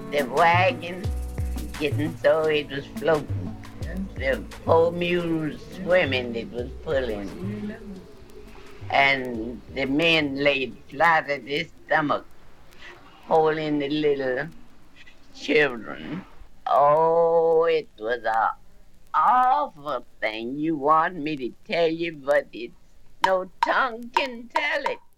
The wagon getting so it was floating. The poor mules swimming it was pulling. And the men laid flat at his stomach, holding the little children. Oh, it was a awful thing. You want me to tell you, but it's no tongue can tell it.